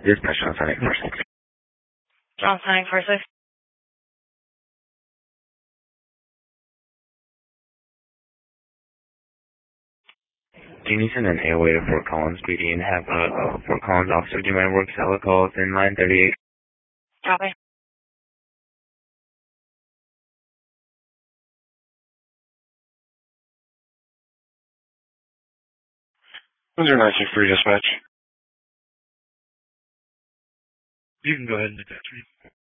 Dispatch on Sonic 46. On Sonic 46. Can you send an AOA to Fort Collins PD and have Fort Collins officer do my work calls in line 38? Copy. 0963 dispatch. You can go ahead and attach me.